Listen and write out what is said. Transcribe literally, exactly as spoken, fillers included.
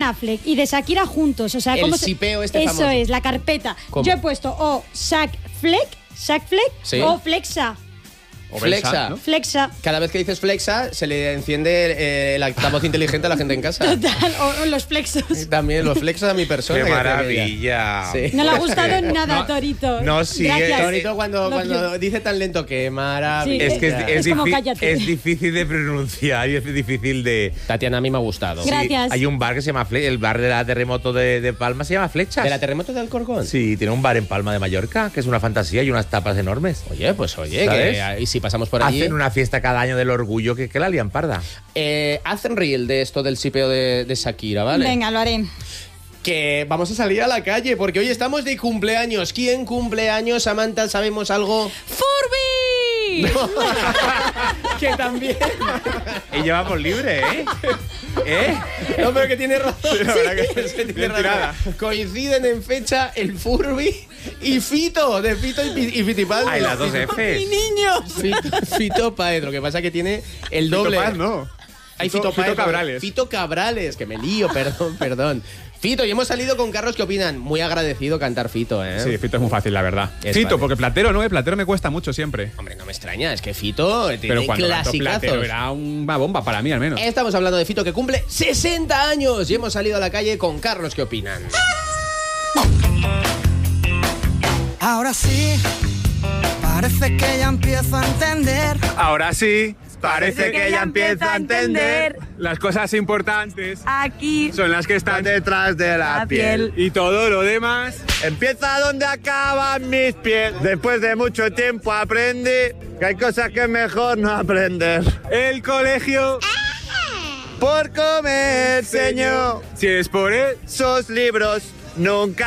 Affleck y de Shakira juntos. O sea, el ¿cómo sipeo se... este Eso famoso. es, la carpeta. ¿Cómo? Yo he puesto o Shaq Fleck, Shaq Fleck ¿Sí? o Flexa. O Flexa, Belsa, ¿no? Flexa. Cada vez que dices flexa, se le enciende eh, el altavoz inteligente a la gente en casa. Total, o, o los flexos. También los flexos a mi persona. ¡Qué que maravilla! Sí. No le ha gustado nada, No, Torito. no, sí, Gracias. eh, Torito cuando, Love cuando you. dice tan lento que maravilla. Es que es, es, Es como difi- cállate. es difícil de pronunciar y es difícil de... Tatiana, a mí me ha gustado. Gra- Gracias. Hay un bar que se llama Fle- el bar de la Terremoto de, de Palma se llama Flechas. ¿De la terremoto de Alcorcón? Sí, tiene un bar en Palma de Mallorca, que es una fantasía y unas tapas enormes. Oye, pues oye, ¿Sabes? que, y si pasamos por allí... Hacen una fiesta cada año del orgullo que, que la lían parda. Eh, hacen reel de esto del sipeo de, de Shakira, ¿vale? Venga, lo haré. Que vamos a salir a la calle porque hoy estamos de cumpleaños. ¿Quién cumple años, Samantha? ¿Sabemos algo? ¡Furby! Que también. Y llevamos libre, ¿eh? ¿Eh? No, pero que tiene razón. la verdad que Es que tiene bien razón. tirada. Coinciden en fecha el Furby y Fito, de Fito y, Pi- y Fitipaldi. Hay las dos Fs. ¡Niños! Fito, Fito Páez, lo que pasa que tiene el doble. Fito Paz, no. Hay Fito- Fito, Fito Páez, Cabrales. Fito Cabrales, que me lío, perdón, perdón. Fito, y hemos salido con Carlos, ¿qué opinan? Muy agradecido cantar Fito, ¿eh? Sí, Fito es muy fácil, la verdad. Es Fito, fácil. porque Platero no, ¿eh? Platero me cuesta mucho siempre. Hombre, no me extraña, es que Fito tiene Pero cuando cantó clasicazos. Platero era una bomba para mí, al menos. Estamos hablando de Fito que cumple sesenta años y hemos salido a la calle con Carlos, ¿qué opinan? Ahora sí, parece que ya empiezo a entender. Ahora sí, Parece que ya empieza a entender. Las cosas importantes Aquí son las que están detrás de la, La piel. y todo lo demás. Empieza donde acaban mis pies. Después de mucho tiempo aprendí que hay cosas que es mejor no aprender. El colegio, Por comer, señor, si es por él, esos libros nunca